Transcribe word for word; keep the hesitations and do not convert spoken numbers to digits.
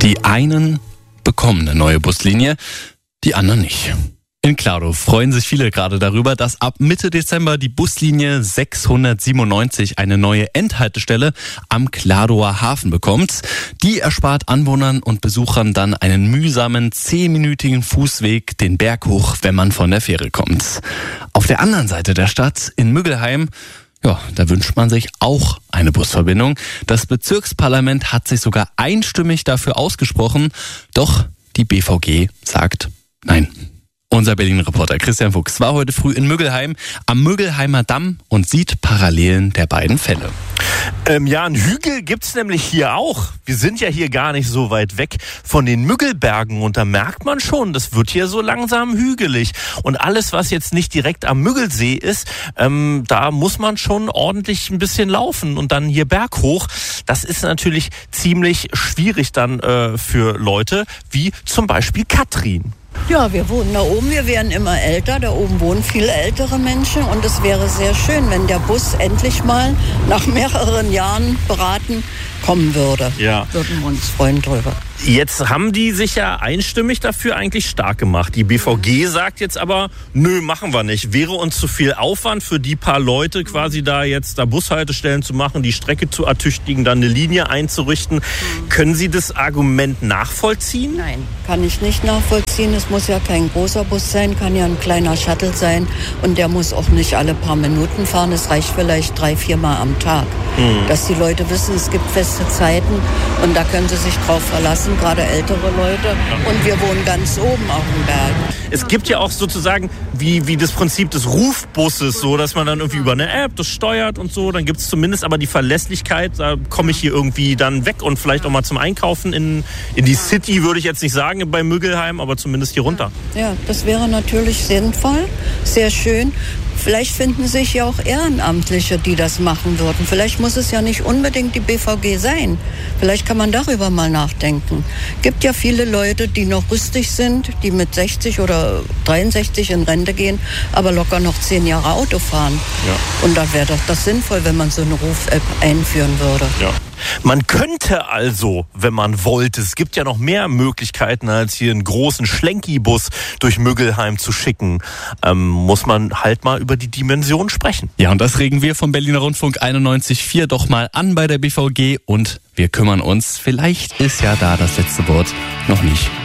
Die einen bekommen eine neue Buslinie, die anderen nicht. In Kladno freuen sich viele gerade darüber, dass ab Mitte Dezember die Buslinie sechshundertsiebenundneunzig eine neue Endhaltestelle am Kladnoer Hafen bekommt. Die erspart Anwohnern und Besuchern dann einen mühsamen zehnminütigen Fußweg den Berg hoch, wenn man von der Fähre kommt. Auf der anderen Seite der Stadt, in Müggelheim, ja, da wünscht man sich auch eine Busverbindung. Das Bezirksparlament hat sich sogar einstimmig dafür ausgesprochen, doch die B V G sagt nein. Unser Berlin-Reporter Christian Fuchs war heute früh in Müggelheim am Müggelheimer Damm und sieht Parallelen der beiden Fälle. Ähm, ja, einen Hügel gibt's nämlich hier auch. Wir sind ja hier gar nicht so weit weg von den Müggelbergen und da merkt man schon, das wird hier so langsam hügelig. Und alles, was jetzt nicht direkt am Müggelsee ist, ähm, da muss man schon ordentlich ein bisschen laufen und dann hier berghoch. Das ist natürlich ziemlich schwierig dann äh, für Leute wie zum Beispiel Katrin. Ja, wir wohnen da oben, wir werden immer älter, da oben wohnen viele ältere Menschen und es wäre sehr schön, wenn der Bus endlich mal nach mehreren Jahren beraten kommen würde. Ja. Würden wir uns freuen drüber. Jetzt haben die sich ja einstimmig dafür eigentlich stark gemacht. Die B V G sagt jetzt aber, nö, machen wir nicht. Wäre uns zu viel Aufwand für die paar Leute quasi da jetzt da Bushaltestellen zu machen, die Strecke zu ertüchtigen, dann eine Linie einzurichten. Mhm. Können Sie das Argument nachvollziehen? Nein, kann ich nicht nachvollziehen. Es muss ja kein großer Bus sein, kann ja ein kleiner Shuttle sein und der muss auch nicht alle paar Minuten fahren. Es reicht vielleicht drei, vier Mal am Tag. Mhm. Dass die Leute wissen, es gibt feste Zeiten und da können sie sich drauf verlassen, gerade ältere Leute. Und wir wohnen ganz oben auf dem Berg. Es gibt ja auch sozusagen wie, wie das Prinzip des Rufbusses, so dass man dann irgendwie über eine App das steuert und so. Dann gibt es zumindest aber die Verlässlichkeit, da komme ich hier irgendwie dann weg und vielleicht auch mal zum Einkaufen in, in die City, würde ich jetzt nicht sagen, bei Müggelheim, aber zumindest hier runter. Ja, das wäre natürlich sinnvoll, sehr schön. Vielleicht finden sich ja auch Ehrenamtliche, die das machen würden. Vielleicht muss es ja nicht unbedingt die B V G sein. Vielleicht kann man darüber mal nachdenken. Es gibt ja viele Leute, die noch rüstig sind, die mit sechzig oder dreiundsechzig in Rente gehen, aber locker noch zehn Jahre Auto fahren. Ja. Und da wäre doch das sinnvoll, wenn man so eine Ruf-App einführen würde. Ja. Man könnte also, wenn man wollte, es gibt ja noch mehr Möglichkeiten, als hier einen großen Schlenki-Bus durch Müggelheim zu schicken, ähm, muss man halt mal über die Dimension sprechen. Ja, und das regen wir vom Berliner Rundfunk einundneunzig Komma vier doch mal an bei der B V G und wir kümmern uns. Vielleicht ist ja da das letzte Wort noch nicht